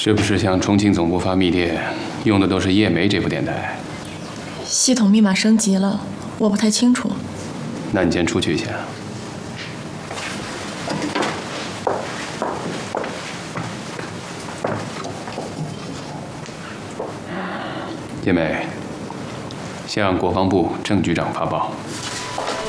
是不是向重庆总部发密电，用的都是叶梅这部电台？ 系统密码升级了，我不太清楚。 那你先出去一下。叶梅，向国防部郑局长发报。